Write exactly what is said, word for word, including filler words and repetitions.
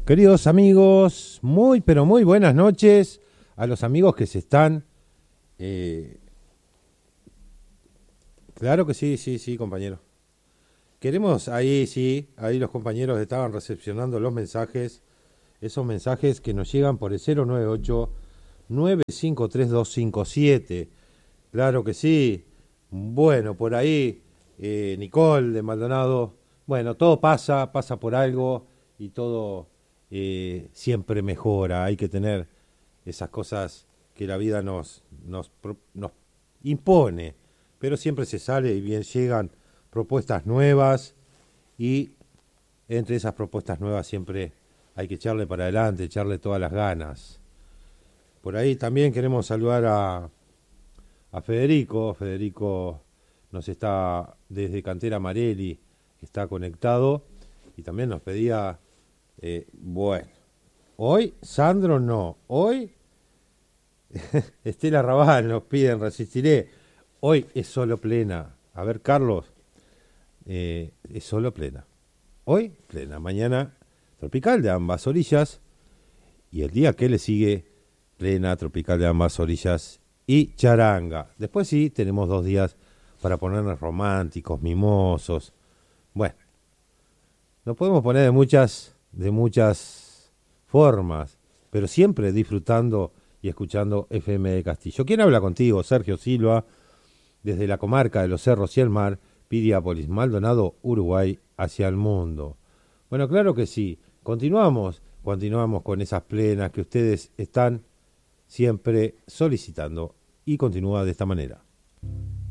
Queridos amigos, muy pero muy buenas noches a los amigos que se están... eh, claro que sí, sí, sí, compañero. Queremos, ahí sí, ahí los compañeros estaban recepcionando los mensajes, esos mensajes que nos llegan por el cero nueve ocho nueve cinco tres dos cinco siete. Claro que sí. Bueno, por ahí, eh, Nicole de Maldonado. Bueno, todo pasa, pasa por algo y todo eh, siempre mejora. Hay que tener esas cosas que la vida nos, nos, pro- nos impone, pero siempre se sale y bien llegan propuestas nuevas y entre esas propuestas nuevas siempre hay que echarle para adelante, echarle todas las ganas. Por ahí también queremos saludar a, a Federico. Federico nos está desde Cantera Marelli, está conectado y también nos pedía, eh, bueno, hoy Sandro no, hoy Estela Raval nos piden Resistiré, hoy es solo plena. A ver, Carlos, eh, es solo plena. Hoy plena, mañana tropical de ambas orillas y el día que le sigue plena, tropical de ambas orillas y charanga. Después sí, tenemos dos días para ponernos románticos, mimosos. Bueno, nos podemos poner de muchas, de muchas formas, pero siempre disfrutando y escuchando F M de Castillo. ¿Quién habla contigo? Sergio Silva, desde la comarca de los Cerros y el Mar, Piriápolis, Maldonado, Uruguay, hacia el mundo. Bueno, claro que sí. Continuamos, continuamos con esas plenas que ustedes están siempre solicitando y continúa de esta manera.